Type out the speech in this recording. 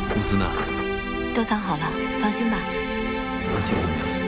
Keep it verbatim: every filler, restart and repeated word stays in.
物资呢？ 都藏好了，放心吧。 辛苦你了。